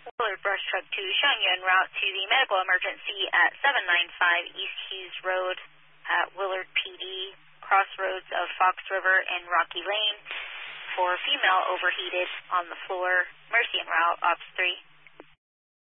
Willard Brush Truck 2 showing you en route to the medical emergency at 795 East Hughes Road at Willard PD, crossroads of Fox River and Rocky Lane for female overheated on the floor. Mercy en route, Ops 3.